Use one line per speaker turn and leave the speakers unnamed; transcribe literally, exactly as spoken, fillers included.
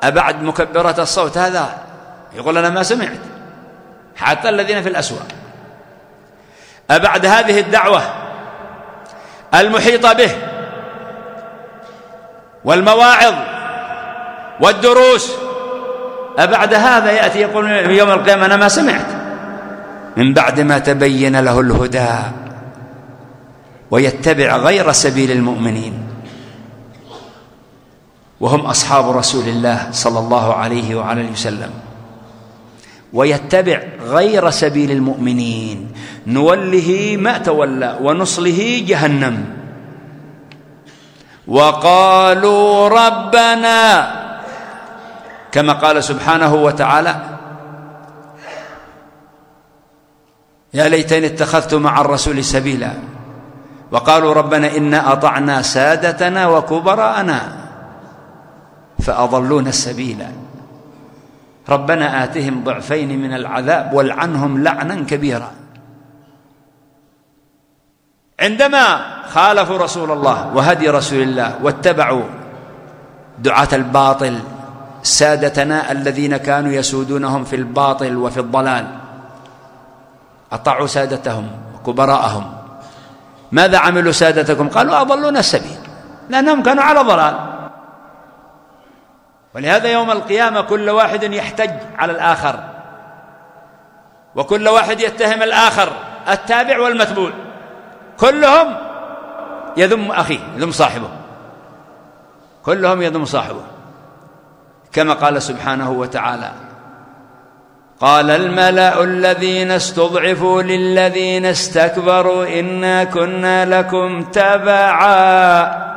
أبعد مكبرة الصوت هذا يقول أنا ما سمعت، حتى الذين في الأسواق. أبعد هذه الدعوة المحيطة به والمواعظ والدروس، أبعد هذا يأتي يقول يوم القيامة أنا ما سمعت، من بعد ما تبين له الهدى ويتبع غير سبيل المؤمنين، وهم أصحاب رسول الله صلى الله عليه وعلى وسلم، ويتبع غير سبيل المؤمنين نوله ما تولى ونصله جهنم. وقالوا ربنا، كما قال سبحانه وتعالى يا ليتني اتخذت مع الرسول سبيلا، وقالوا ربنا إنا أطعنا سادتنا وكبراءنا فأضلونا السبيلا، ربنا آتهم ضعفين من العذاب والعنهم لعنا كبيرا. عندما خالفوا رسول الله وهدي رسول الله واتبعوا دعاة الباطل سادتنا الذين كانوا يسودونهم في الباطل وفي الضلال، أطاعوا سادتهم وكبراءهم، ماذا عملوا سادتكم؟ قالوا أضلونا السبيل، لأنهم كانوا على ضلال. ولهذا يوم القيامة كل واحد يحتج على الآخر، وكل واحد يتهم الآخر، التابع والمتبوع كلهم يذم أخيه، يذم صاحبه، كلهم يذم صاحبه، كما قال سبحانه وتعالى قال الملأ الذين استضعفوا للذين استكبروا إنا كنا لكم تبعا